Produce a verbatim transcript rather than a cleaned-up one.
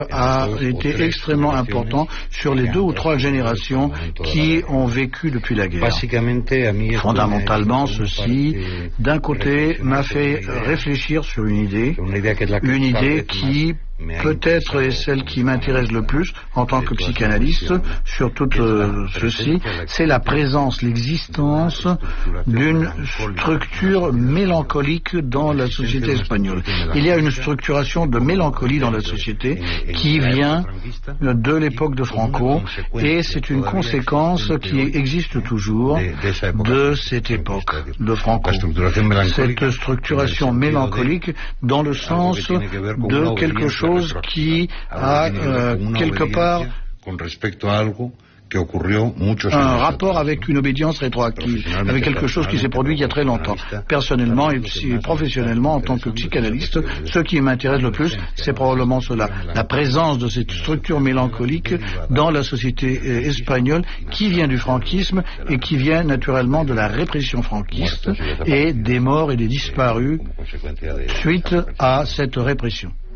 a été extrêmement important sur les deux ou trois générations qui ont vécu depuis la guerre. Fondamentalement, ceci, d'un côté, m'a fait réfléchir sur une idée, une idée qui peut-être est celle qui m'intéresse le plus en tant que psychanalyste sur tout euh, ceci, c'est la présence, l'existence d'une structure mélancolique dans la société espagnole. Il y a une structuration de mélancolie dans la société qui vient de l'époque de Franco et c'est une conséquence qui existe toujours de cette époque de Franco. Cette structuration mélancolique dans le sens de quelque chose qui a euh, quelque part un rapport avec une obédience rétroactive, avec quelque chose qui s'est produit il y a très longtemps. Personnellement et professionnellement, en tant que psychanalyste, ce qui m'intéresse le plus, c'est probablement cela, la présence de cette structure mélancolique dans la société espagnole qui vient du franquisme et qui vient naturellement de la répression franquiste et des morts et des disparus suite à cette répression.